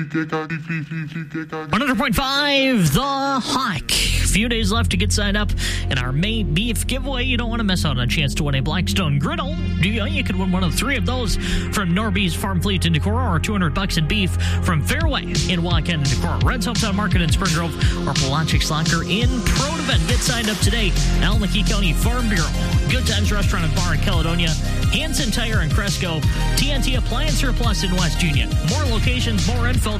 100.5 The Hawk. Few days left to get signed up in our May beef giveaway. You don't want to miss out on a chance to win a Blackstone griddle, do you? You could win one of 3 of those from Norby's Farm Fleet in Decorah, or $200 in beef from Fairway in Waukon and Decorah, Red's Hometown Market in Spring Grove, or Polachic Locker in Protivin. Get signed up today. Alameda County Farm Bureau, Good Times Restaurant and Bar in Caledonia, Hanson Tire in Cresco, TNT Appliance Surplus in West Union. More locations, more info